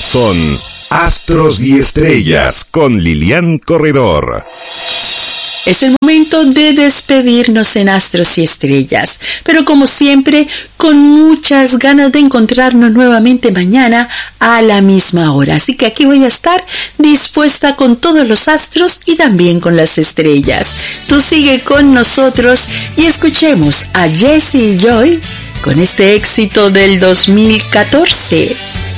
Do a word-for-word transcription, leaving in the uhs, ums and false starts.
son Astros y Estrellas con Lilian Corredor. Es el momento de despedirnos en Astros y Estrellas, pero como siempre, con muchas ganas de encontrarnos nuevamente mañana a la misma hora. Así que aquí voy a estar dispuesta con todos los astros y también con las estrellas. Tú sigue con nosotros y escuchemos a Jesse y Joy con este éxito del dos mil catorce.